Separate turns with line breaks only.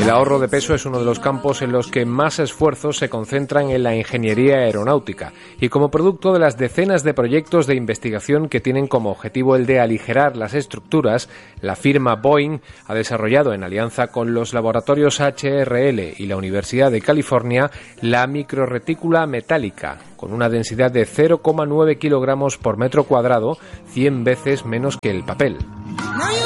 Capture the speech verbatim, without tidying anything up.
El ahorro de peso es uno de los campos en los que más esfuerzos se concentran en la ingeniería aeronáutica y como producto de las decenas de proyectos de investigación que tienen como objetivo el de aligerar las estructuras, la firma Boeing ha desarrollado en alianza con los laboratorios H R L y la Universidad de California la microretícula metálica, con una densidad de cero coma nueve kilogramos por metro cuadrado, cien veces menos que el papel.